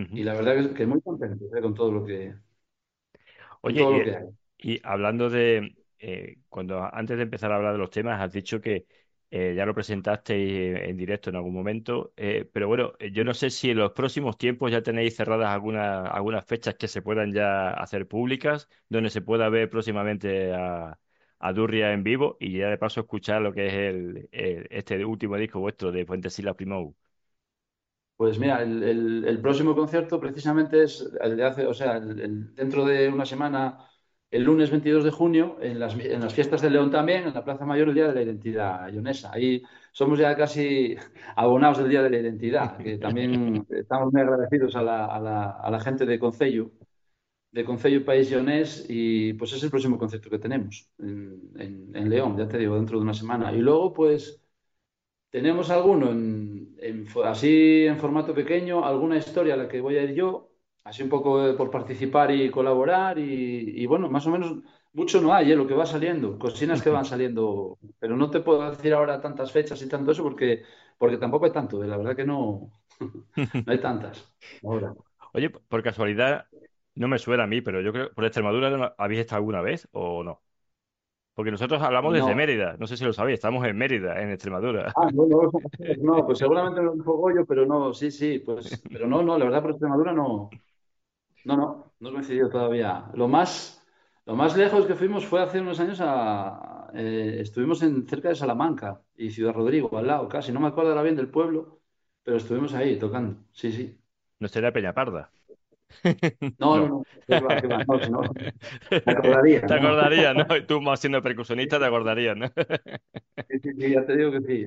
Y Ujú. la verdad que muy contento con todo con Oye, todo lo que hay. y hablando de, antes de empezar a hablar de los temas, has dicho que ya lo presentaste en directo en algún momento, pero bueno, yo no sé si en los próximos tiempos ya tenéis cerradas algunas fechas que se puedan ya hacer públicas, donde se pueda ver próximamente a Durria en vivo y ya de paso escuchar lo que es este último disco vuestro de Fuentesilla Primou. Pues mira, el próximo concierto precisamente es el de hace, o sea, dentro de una semana, el lunes 22 de junio, en las fiestas de León también, en la Plaza Mayor, el Día de la Identidad Leonesa. Ahí somos ya casi abonados del Día de la Identidad, que también estamos muy agradecidos a la gente de Concello País Leonés, y pues es el próximo concierto que tenemos en León, ya te digo, dentro de una semana. Y luego, pues... Tenemos alguno así en formato pequeño, alguna historia a la que voy a ir yo, así un poco por participar y colaborar y bueno, más o menos mucho no hay, lo que va saliendo, cocinas que van saliendo, pero no te puedo decir ahora tantas fechas y tanto eso porque tampoco hay tanto, la verdad que no, no hay tantas ahora. Oye, por casualidad, no me suena a mí, pero yo creo, ¿por Extremadura habéis estado alguna vez o no? Porque nosotros hablamos desde No. Mérida, no sé si lo sabéis, estamos en Mérida, en Extremadura. Ah, no, no, no, pues seguramente lo dijo Goyo, pero no, sí, sí, pues, pero no, no, la verdad por Extremadura no. No, no, no he coincidido todavía. Lo más lejos que fuimos fue hace unos años estuvimos cerca de Salamanca y Ciudad Rodrigo, al lado casi. No me acuerdo ahora bien del pueblo, pero estuvimos ahí tocando. Sí, sí. No sería Peñaparda. No, no, No. no. Qué va, no, si no, me acordaría, Te ¿no? acordarías, ¿no? Tú más siendo percusionista te acordarías, ¿no? Sí, sí, sí, ya te digo que sí.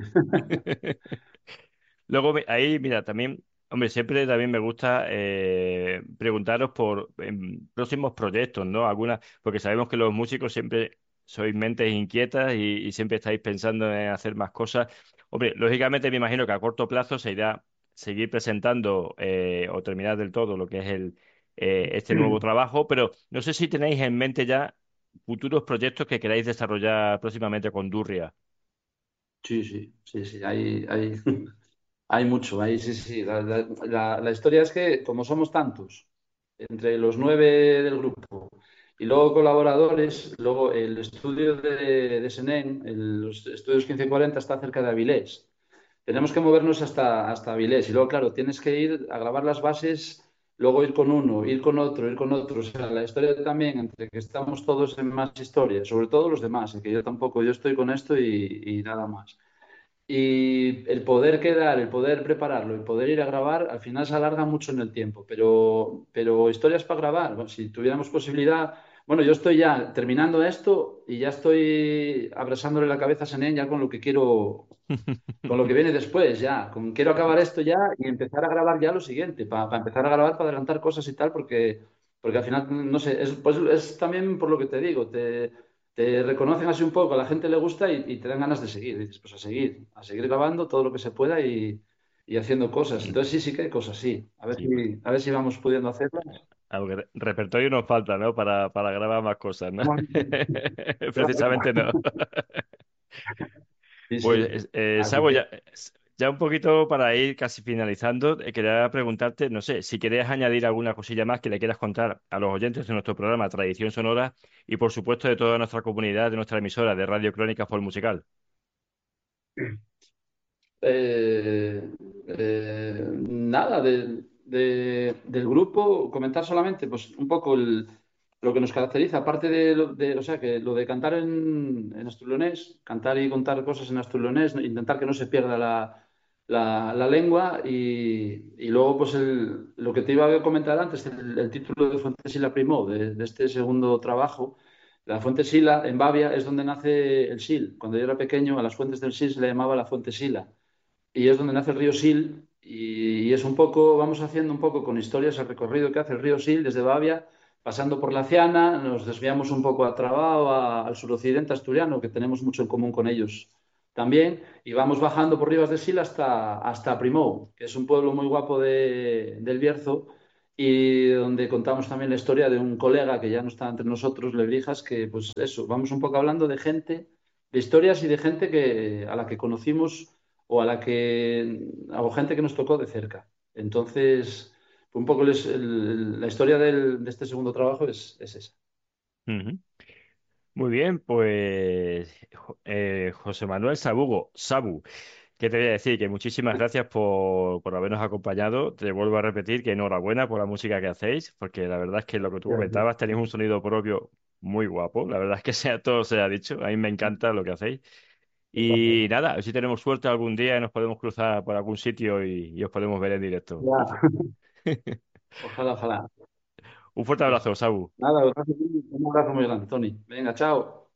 Luego ahí, mira, también, hombre, siempre también me gusta preguntaros por próximos proyectos, ¿no? Algunas, porque sabemos que los músicos siempre sois mentes inquietas y siempre estáis pensando en hacer más cosas. Hombre, lógicamente me imagino que a corto plazo se irá seguir presentando o terminar del todo lo que es este nuevo trabajo, pero no sé si tenéis en mente ya futuros proyectos que queráis desarrollar próximamente con Durria. Sí, sí, sí, sí, hay mucho, ahí sí, sí. La historia es que como somos tantos, entre los 9 del grupo y luego colaboradores, luego el estudio de Senén, los estudios 1540 está cerca de Avilés. Tenemos que movernos hasta Avilés y luego, claro, tienes que ir a grabar las bases, luego ir con uno, ir con otro, ir con otro. O sea, la historia también, entre que estamos todos en más historias, sobre todo los demás, que yo tampoco, yo estoy con esto y nada más. Y el poder quedar, el poder prepararlo, el poder ir a grabar, al final se alarga mucho en el tiempo. Pero historias para grabar, bueno, si tuviéramos posibilidad, bueno, yo estoy ya terminando esto y ya estoy abrazándole la cabeza a Senén ya con lo que quiero, con lo que viene después, ya. Quiero acabar esto ya y empezar a grabar ya lo siguiente, para empezar a grabar, para adelantar cosas y tal, porque al final, no sé, pues es también por lo que te digo, te reconocen así un poco, a la gente le gusta y te dan ganas de seguir. Dices, pues a seguir grabando todo lo que se pueda y haciendo cosas. Entonces sí, sí que hay cosas, sí. Sí, A ver si vamos pudiendo hacerlas. aunque repertorio nos falta, ¿no? Para grabar más cosas, ¿no? Bueno, Precisamente no. sí, sí. Pues, Así Sabo, que ya un poquito para ir casi finalizando, quería preguntarte, no sé, si querías añadir alguna cosilla más que le quieras contar a los oyentes de nuestro programa Tradición Sonora y, por supuesto, de toda nuestra comunidad, de nuestra emisora de Radio Crónica Folk Musical. Eh, nada, del grupo, comentar solamente pues un poco lo que nos caracteriza, aparte o sea, que lo de cantar en asturianés, cantar y contar cosas en asturianés, intentar que no se pierda la lengua y luego pues lo que te iba a comentar antes, el título de Fuente Sila Primó, de este segundo trabajo. La Fuente Sila en Bavia es donde nace el Sil. Cuando yo era pequeño, a las fuentes del Sil se le llamaba la Fuente Sila y es donde nace el río Sil y es un poco, vamos haciendo un poco con historias el recorrido que hace el río Sil desde Bavia, pasando por la Ciana, nos desviamos un poco a Trabao, al suroccidente asturiano, que tenemos mucho en común con ellos también, y vamos bajando por Rivas de Sil hasta Primou, que es un pueblo muy guapo del Bierzo, y donde contamos también la historia de un colega que ya no está entre nosotros, Lebrijas, que pues eso, vamos un poco hablando de gente, de historias y de gente a la que conocimos o a la que o gente que nos tocó de cerca. Entonces, un poco la historia de este segundo trabajo es esa. Ujú. Muy bien, pues José Manuel Sabugo, Sabu, ¿qué te voy a decir? Que muchísimas gracias por habernos acompañado. Te vuelvo a repetir que enhorabuena por la música que hacéis, porque la verdad es que lo que tú comentabas, tenéis un sonido propio muy guapo. La verdad es que sea todo se ha dicho. A mí me encanta lo que hacéis. Y nada, a ver si tenemos suerte algún día y nos podemos cruzar por algún sitio y os podemos ver en directo. Ya. Ojalá, ojalá. Un fuerte Pues abrazo, Sabu. nada, un abrazo muy grande, Tony. Venga, chao.